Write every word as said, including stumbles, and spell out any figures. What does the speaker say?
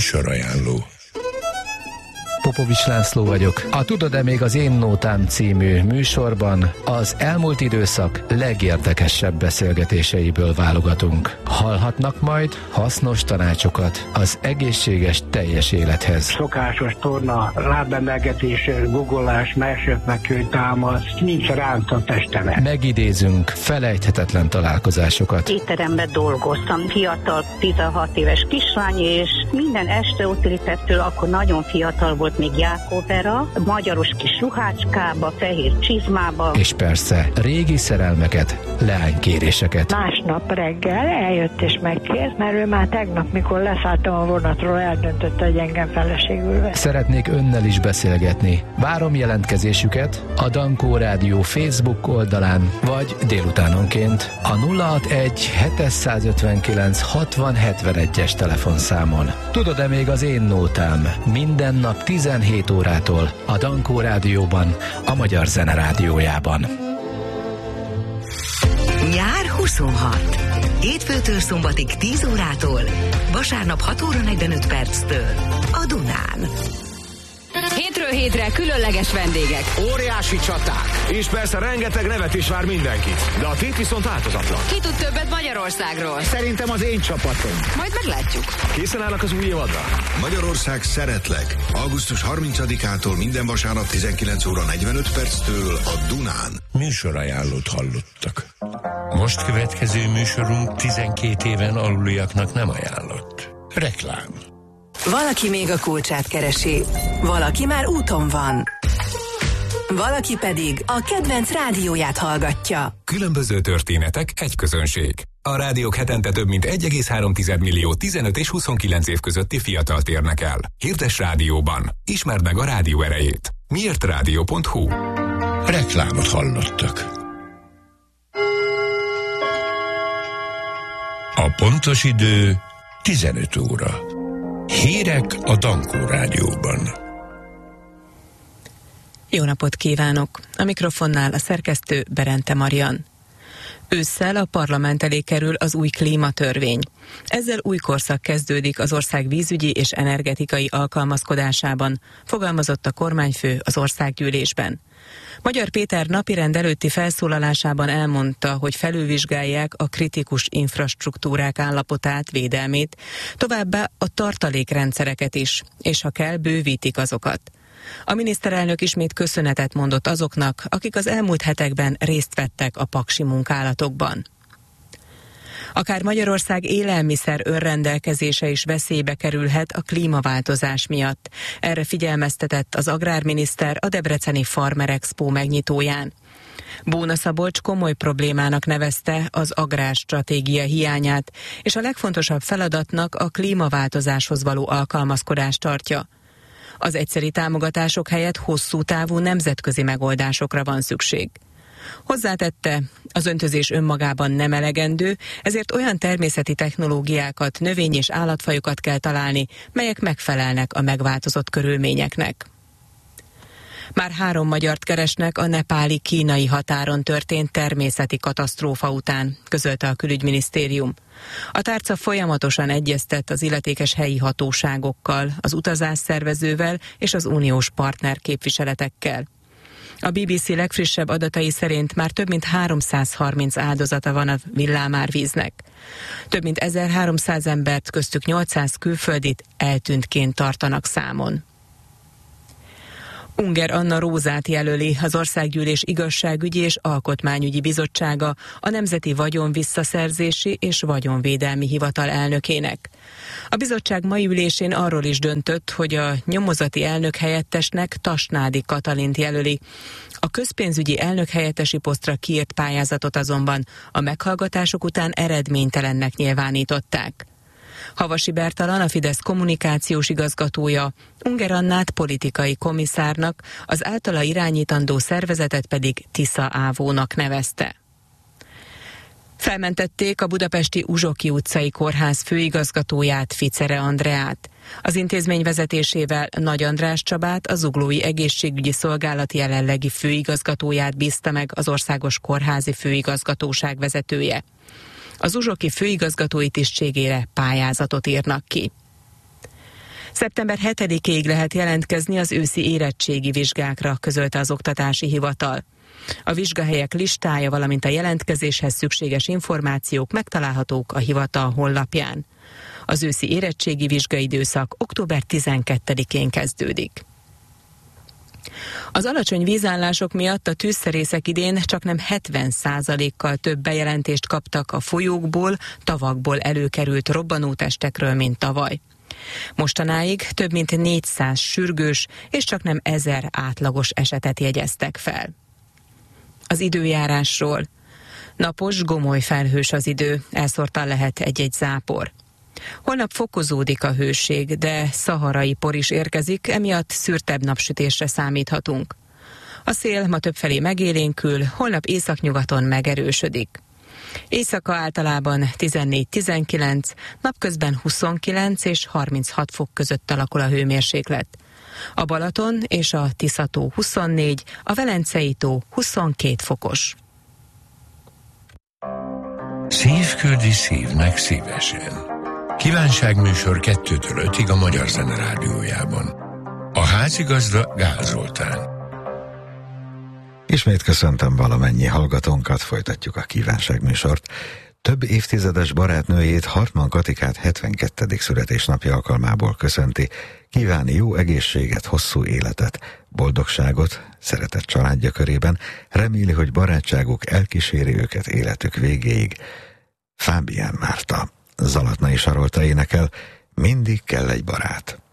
Műsorajánló. Popovics László vagyok. A Tudod-e még az Én Nótám című műsorban az elmúlt időszak legérdekesebb beszélgetéseiből válogatunk. Hallhatnak majd hasznos tanácsokat az egészséges teljes élethez. Szokásos torna, lábemelgetés, guggolás, mersőfekvő támasz, nincs ránc a testemen. Megidézünk felejthetetlen találkozásokat. Étteremben dolgoztam, fiatal, tizenhat éves kislány, és minden este ott ültettől, akkor nagyon fiatal volt, még Jákóbera, magyaros kis ruhácskába, fehér csizmába. És persze régi szerelmeket, leánykéréseket. Másnap reggel eljött és megkért, mert ő már tegnap, mikor leszálltam a vonatról, eldöntötte, hogy engem feleségül vesz. Szeretnék önnel is beszélgetni. Várom jelentkezésüket a Dankó Rádió Facebook oldalán, vagy délutánonként a nulla hatvanegy hétszázötvenkilenc hatvan hetvenegyes telefonszámon. Tudod-e még az Én Nótám? Minden nap tizenhét órától a Dankó Rádióban, a Magyar Zene Rádiójában. Nyár huszonhat. Hétfőtől szombatig tíz órától, vasárnap hat óra negyvenöt perctől a Dunán. Hétről hétre különleges vendégek. Óriási csaták. És persze rengeteg nevet is vár mindenkit. De a tét viszont változatlan. Ki tud többet Magyarországról? Szerintem az én csapatom. Majd meglátjuk. Készen állnak az új évadra? Magyarország szeretlek. augusztus harmincadikától minden vasárnap tizenkilenc óra negyvenöt perctől a Dunán. Műsorajánlót hallottak. Most következő műsorunk tizenkét éven aluliaknak nem ajánlott. Reklám. Valaki még a kulcsát keresi, valaki már úton van, valaki pedig a kedvenc rádióját hallgatja. Különböző történetek, egy közönség. A rádiók hetente több mint egy egész három millió tizenöt és huszonkilenc év közötti fiatalt érnek el. Hirdess rádióban. Ismerd meg a rádió erejét. miért rádió pont hu. Reklámot hallottak. A pontos idő tizenöt óra. Hírek a Dankó Rádióban. Jó napot kívánok! A mikrofonnál a szerkesztő Berente Marian. Ősszel a parlament elé kerül az új klímatörvény. Ezzel új korszak kezdődik az ország vízügyi és energetikai alkalmazkodásában, fogalmazott a kormányfő az országgyűlésben. Magyar Péter napirend előtti felszólalásában elmondta, hogy felülvizsgálják a kritikus infrastruktúrák állapotát, védelmét, továbbá a tartalékrendszereket is, és ha kell, bővítik azokat. A miniszterelnök ismét köszönetet mondott azoknak, akik az elmúlt hetekben részt vettek a paksi munkálatokban. Akár Magyarország élelmiszer önrendelkezése is veszélybe kerülhet a klímaváltozás miatt. Erre figyelmeztetett az agrárminiszter a debreceni Farmer Expo megnyitóján. Bóna Szabolcs komoly problémának nevezte az agrárstratégia hiányát, és a legfontosabb feladatnak a klímaváltozáshoz való alkalmazkodást tartja. Az egyszeri támogatások helyett hosszú távú nemzetközi megoldásokra van szükség. Hozzátette, az öntözés önmagában nem elegendő, ezért olyan természeti technológiákat, növény- és állatfajokat kell találni, melyek megfelelnek a megváltozott körülményeknek. Már három magyart keresnek a nepáli-kínai határon történt természeti katasztrófa után, közölte a külügyminisztérium. A tárca folyamatosan egyeztet az illetékes helyi hatóságokkal, az utazásszervezővel és az uniós partner képviseletekkel. A bé bé cé legfrissebb adatai szerint már több mint háromszázharminc áldozata van a villámárvíznek. Több mint ezerháromszáz embert, köztük nyolcszáz külföldit eltűntként tartanak számon. Unger Anna Rózát jelöli az Országgyűlés Igazságügyi és Alkotmányügyi Bizottsága a Nemzeti Vagyonvisszaszerzési és Vagyonvédelmi Hivatal elnökének. A bizottság mai ülésén arról is döntött, hogy a nyomozati elnök helyettesnek Tasnádi Katalint jelöli. A közpénzügyi elnök helyettesi posztra kiírt pályázatot azonban a meghallgatások után eredménytelennek nyilvánították. Havasi Bertalan, a Fidesz kommunikációs igazgatója, Unger Annát politikai komisszárnak, az általa irányítandó szervezetet pedig Tisza Ávónak nevezte. Felmentették a budapesti Uzsoki utcai kórház főigazgatóját, Ficere Andreát. Az intézmény vezetésével Nagy András Csabát, a Zuglói Egészségügyi Szolgálat jelenlegi főigazgatóját bízta meg az Országos Kórházi Főigazgatóság vezetője. Az uzsoki főigazgatói tisztségére pályázatot írnak ki. szeptember hetedikéig lehet jelentkezni az őszi érettségi vizsgákra, közölte az Oktatási Hivatal. A vizsgahelyek listája, valamint a jelentkezéshez szükséges információk megtalálhatók a hivatal honlapján. Az őszi érettségi vizsgaidőszak október tizenkettedikén kezdődik. Az alacsony vízállások miatt a tűzszerészek idén csaknem hetven százalékkal több bejelentést kaptak a folyókból, tavakból előkerült robbanótestekről, mint tavaly. Mostanáig több mint négyszáz sürgős és csaknem ezer átlagos esetet jegyeztek fel. Az időjárásról. Napos, gomoly felhős az idő, elszórtan lehet egy-egy zápor. Holnap fokozódik a hőség, de szaharai por is érkezik, emiatt szürtebb napsütésre számíthatunk. A szél ma többfelé megélénkül, holnap északnyugaton megerősödik. Éjszaka általában tizennégy-tizenkilenc, napközben huszonkilenc és harminchat fok között alakul a hőmérséklet. A Balaton és a Tisza-tó huszonnégy, a Velencei-tó huszonkét fokos. Szívküldi szívnek szívesen. Kívánságműsor kettőtől ötig a Magyar Zene Rádiójában. A házigazda Gál Zoltán. Ismét köszöntöm valamennyi hallgatónkat, folytatjuk a kívánságműsort. Több évtizedes barátnőjét, Hartmann Katikát hetvenkettedik születésnapja alkalmából köszönti. Kívánni jó egészséget, hosszú életet, boldogságot, szeretett családja körében, reméli, hogy barátságuk elkíséri őket életük végéig. Fábián Márta, Zalatnai Sarolta énekel, mindig kell egy barát.